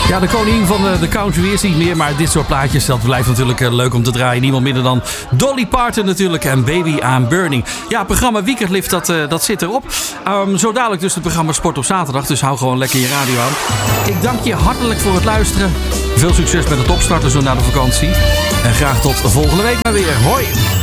Ja, de koningin van de country is niet meer. Maar dit soort plaatjes, dat blijft natuurlijk leuk om te draaien. Niemand minder dan Dolly Parton natuurlijk. En Baby I'm Burning. Ja, het programma Weekendlift, dat zit erop. Zo dadelijk dus het programma Sport op zaterdag. Dus hou gewoon lekker je radio aan. Ik dank je hartelijk voor het luisteren. Veel succes met het opstarten zo na de vakantie. En graag tot volgende week maar weer. Hoi!